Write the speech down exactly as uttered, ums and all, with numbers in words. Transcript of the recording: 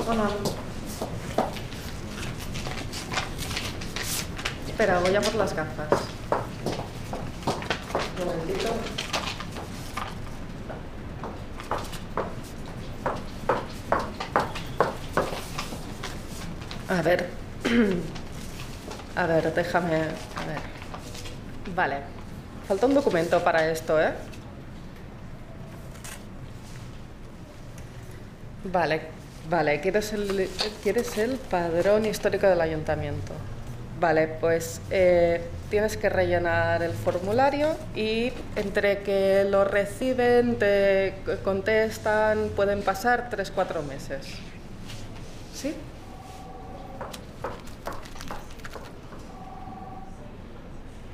Hola. Espera, voy a por las gafas. Un momentito. A ver. A ver, déjame... A ver. Vale. Falta un documento para esto, ¿eh? Vale, vale. ¿Quieres el, ¿quieres el padrón histórico del ayuntamiento? Vale, pues eh, tienes que rellenar el formulario y entre que lo reciben, te contestan, pueden pasar tres cuatro meses. ¿Sí?